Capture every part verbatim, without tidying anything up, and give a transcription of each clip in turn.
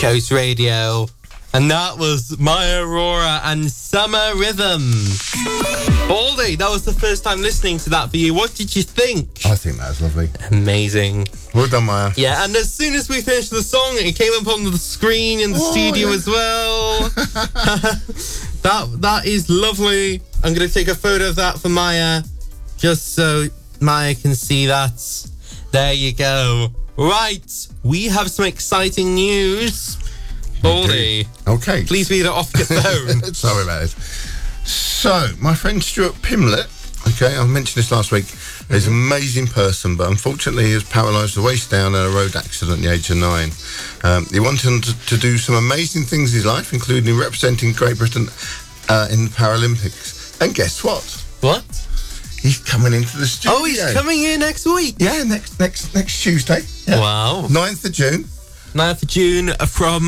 Coast Radio. And that was Maya Aurora and Summer Rhythm. Baldy, that was the first time listening to that for you. What did you think? I think that was lovely. Amazing. Well done, Maya. Yeah, and as soon as we finished the song, it came up on the screen in the oh, studio yeah. as well. that That is lovely. I'm going to take a photo of that for Maya, just so Maya can see that. There you go. Right, we have some exciting news. Baldy. Okay. Please read it off your phone. Sorry about it. So, my friend Stuart Pimlett, okay, I mentioned this last week, mm-hmm. is an amazing person, but unfortunately he was paralysed the waist down in a road accident at the age of nine. Um, he wanted to, to do some amazing things in his life, including representing Great Britain uh, in the Paralympics. And guess what? What? He's coming into the studio. Oh, he's coming here next week? Yeah, next next next Tuesday. Yeah. Wow. ninth of June. ninth of June from...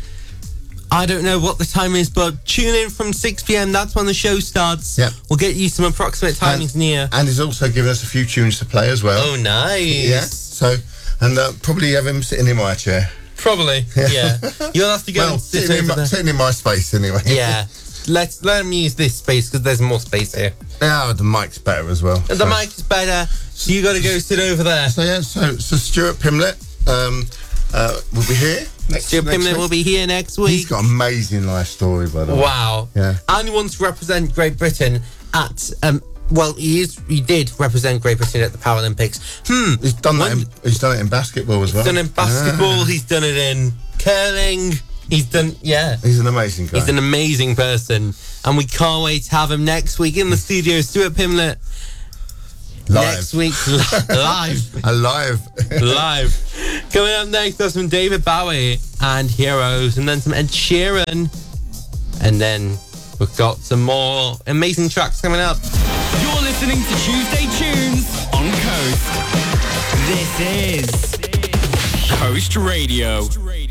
I don't know what the time is, but tune in from six p.m. That's when the show starts. Yep. We'll get you some approximate timings and, near. And he's also given us a few tunes to play as well. Oh, nice. Yeah. So, and uh, probably have him sitting in my chair. Probably, yeah. yeah. You'll have to go well, and sit sitting over in, my, there. sitting in my space anyway. Yeah. Let's let him use this space because there's more space here. Yeah, the mic's better as well. The so. mic is better, so you got to go sit over there. So, yeah, so, so Stuart Pimlett um, uh, will be here. Next, Stuart next Pimlett week. will be here next week. He's got an amazing life story, by the way. Wow. Yeah. And he wants to represent Great Britain at, um, well, he is. He did represent Great Britain at the Paralympics. Hmm. He's done when, that. In, he's done it in basketball as well. He's done it in basketball. Yeah. He's done it in curling. He's done, yeah. He's an amazing guy. He's an amazing person. And we can't wait to have him next week in the studio. Stuart Pimlett. Live. Next week, li- live. Alive. Live. Coming up next, there's some David Bowie and Heroes, and then some Ed Sheeran. And then we've got some more amazing tracks coming up. You're listening to Tuesday Tunes on Coast. This is Coast Radio.